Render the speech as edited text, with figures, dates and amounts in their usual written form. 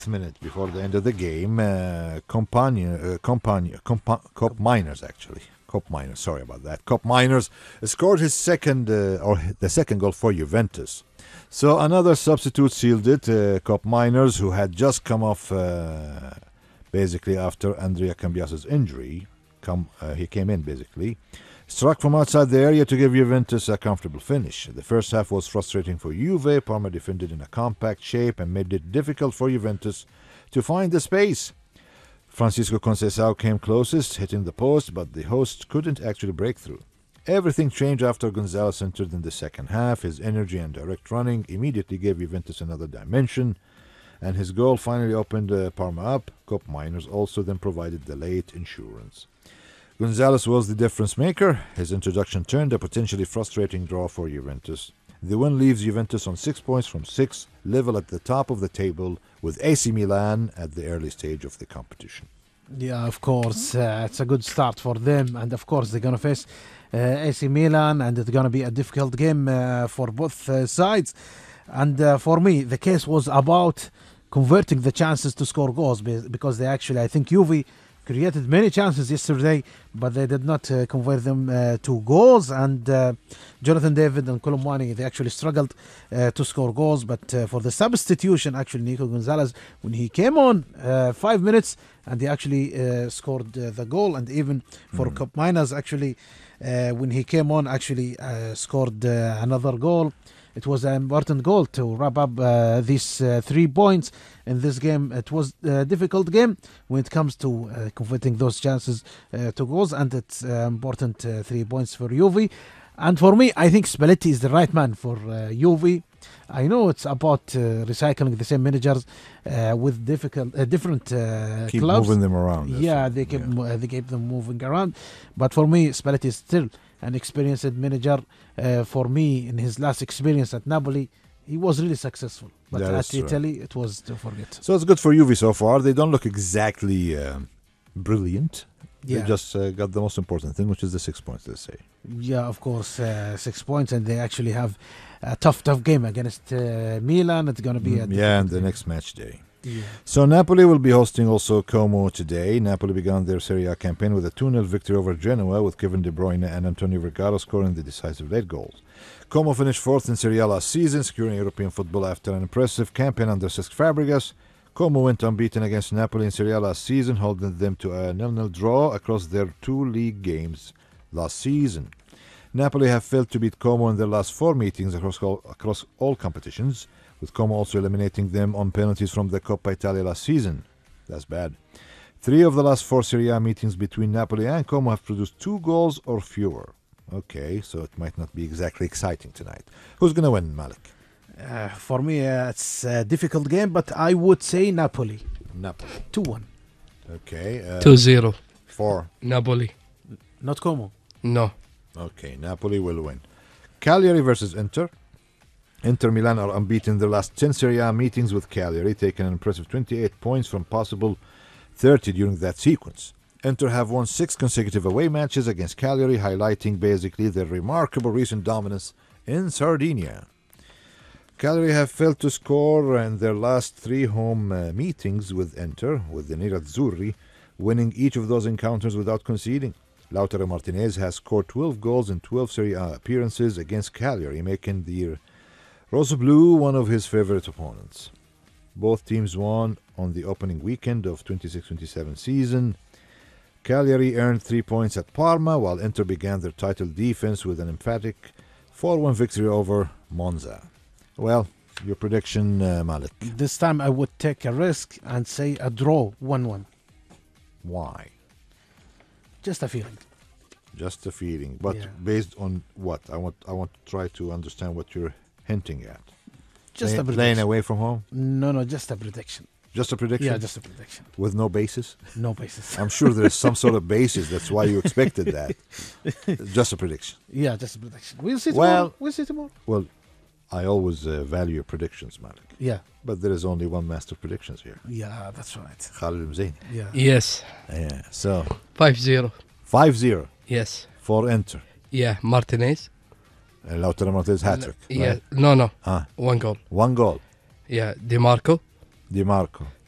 minute before the end of the game, Cop Miners actually. Cop Miners, sorry about that. Cop Miners scored his second the second goal for Juventus. So another substitute sealed it. Cop Miners, who had just come off basically after Andrea Cambiaso's injury, he came in basically. Struck from outside the area to give Juventus a comfortable finish. The first half was frustrating for Juve. Parma defended in a compact shape and made it difficult for Juventus to find the space. Francisco Conceição came closest, hitting the post, but the hosts couldn't actually break through. Everything changed after Gonzalez entered in the second half. His energy and direct running immediately gave Juventus another dimension, and his goal finally opened Parma up. Cop Miners also then provided the late insurance. Gonzalez was the difference maker. His introduction turned a potentially frustrating draw for Juventus. The win leaves Juventus on 6 points from 6, level at the top of the table with AC Milan at the early stage of the competition. Yeah, of course. It's a good start for them. And of course, they're going to face AC Milan, and it's going to be a difficult game for both sides. And for me, the case was about converting the chances to score goals, because they actually, I think Juve created many chances yesterday, but they did not convert them to goals. And Jonathan David and Colomwani, they actually struggled to score goals. But for the substitution, actually, Nico Gonzalez, when he came on 5 minutes, and he actually scored the goal. And even for Cop Miners, actually, when he came on, actually scored another goal. It was an important goal to wrap up these 3 points in this game. It was a difficult game when it comes to converting those chances to goals, and it's important 3 points for Juve. And for me, I think Spalletti is the right man for Juve. I know it's about recycling the same managers with different Keep clubs. moving them around. Yeah, they keep them moving around. But for me, Spalletti is still an experienced manager. For me, in his last experience at Napoli, he was really successful. But at Italy, it was to forget. So it's good for Juve so far. They don't look exactly brilliant. Yeah. They just got the most important thing, which is the 6 points, they say. Yeah, of course, 6 points, and they actually have a tough game against Milan. It's going to be and the next match day. Yeah. So Napoli will be hosting also Como today. Napoli began their Serie A campaign with a 2-0 victory over Genoa, with Kevin De Bruyne and Antonio Vergara scoring the decisive late goals. Como finished 4th in Serie A last season, securing European football after an impressive campaign under Cesc Fabregas. Como went unbeaten against Napoli in Serie A last season, holding them to a 0-0 draw across their 2 league games last season. Napoli have failed to beat Como in their last 4 meetings across all competitions, with Como also eliminating them on penalties from the Coppa Italia last season. That's bad. 3 of the last 4 Serie A meetings between Napoli and Como have produced 2 goals or fewer. Okay, so it might not be exactly exciting tonight. Who's going to win, Malik? For me, it's a difficult game, but I would say Napoli. Napoli. 2-1. Okay. 2-0. For? Napoli. Not Como. No. Okay, Napoli will win. Cagliari versus Inter. Inter Milan are unbeaten in their last 10 Serie A meetings, with Cagliari taking an impressive 28 points from possible 30 during that sequence. Inter have won 6 consecutive away matches against Cagliari, highlighting basically their remarkable recent dominance in Sardinia. Cagliari have failed to score in their last 3 home meetings with Inter, with the Nerazzurri winning each of those encounters without conceding. Lautaro Martinez has scored 12 goals in 12 Serie A appearances against Cagliari, making the Roseblue one of his favorite opponents. Both teams won on the opening weekend of 26-27 season. Cagliari earned 3 points at Parma, while Inter began their title defense with an emphatic 4-1 victory over Monza. Well, your prediction, Malik? This time I would take a risk and say a draw, 1-1. Why? Just a feeling. Just a feeling. But based on what? I want to try to understand what you're hinting at. Just a prediction. Playing away from home? No, just a prediction. Just a prediction? Yeah, just a prediction. With no basis? No basis. I'm sure there's some sort of basis. That's why you expected that. Just a prediction. Yeah, just a prediction. We'll see tomorrow. Well, I always value your predictions, Malik. Yeah. But there is only one master of predictions here. Yeah, that's right. Khalid Mzaini. Yeah. Yes. Yeah. So 5-0. 5-0. Yes. For Inter. Yeah, Martinez. Lautaro Martinez hat-trick. Yeah. Right? No. Ah. 1 goal. 1 goal. Yeah, Di Marco. Di Marco.